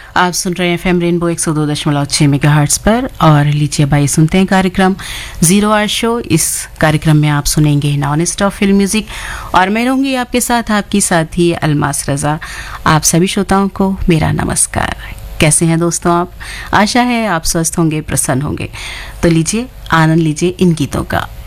आप सुन रहे हैं एफएम रेनबो 102.6 मेगाहर्ट्ज पर और लीजिए भाई सुनते हैं कार्यक्रम जीरो आवर शो। इस कार्यक्रम में आप सुनेंगे नॉन स्टॉप फिल्म म्यूजिक और मैं रहूंगी आपके साथ आपकी साथी अलमास रजा। आप सभी श्रोताओं को मेरा नमस्कार। कैसे हैं दोस्तों आप? आशा है आप स्वस्थ होंगे, प्रसन्न होंगे। तो लीजिए आनंद लीजिए इन गीतों का।